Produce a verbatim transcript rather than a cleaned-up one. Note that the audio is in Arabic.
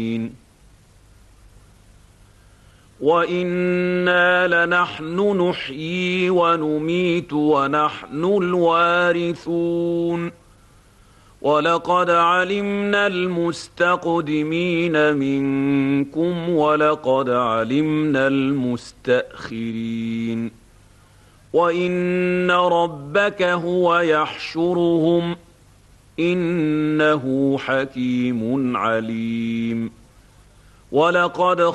وَإِنَّا لَنَحْنُ نُحْيِي وَنُمِيتُ وَنَحْنُ الْوَارِثُونَ وَلَقَدْ عَلِمْنَا الْمُسْتَقْدِمِينَ مِنكُمْ وَلَقَدْ عَلِمْنَا الْمُسْتَأْخِرِينَ وَإِنَّ رَبَّكَ هُوَ يَحْشُرُهُمْ إِنَّهُ حَكِيمٌ عَلِيمٌ. وَلَقَدْ